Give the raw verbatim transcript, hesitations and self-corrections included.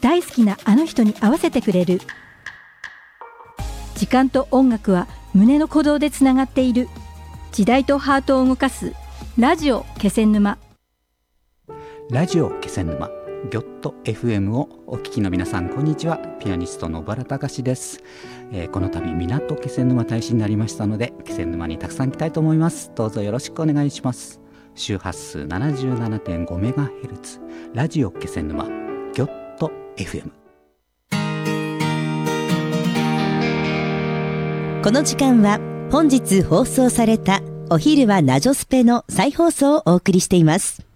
大好きなあの人に合わせてくれる。時間と音楽は胸の鼓動でつながっている。時代とハートを動かすラジオ気仙沼。 ラジオ気仙沼ギョット エフエム をお聞きの皆さん、こんにちは。ピアニストの小原隆です、えー、この度港気仙沼大使になりましたので、気仙沼にたくさん来たいと思います。どうぞよろしくお願いします。周波数 ななじゅうななてんごメガヘルツ ラジオ気仙沼ギョット エフエム。 この時間は本日放送されたお昼はナジョスペの再放送をお送りしています。